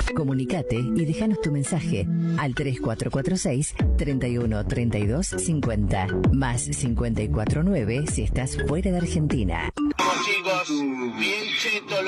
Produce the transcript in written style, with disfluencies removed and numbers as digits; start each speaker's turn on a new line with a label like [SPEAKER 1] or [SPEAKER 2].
[SPEAKER 1] Comunicate y déjanos tu mensaje al 3446-313250, más 549 si estás fuera de Argentina.
[SPEAKER 2] Chicos, bien cheto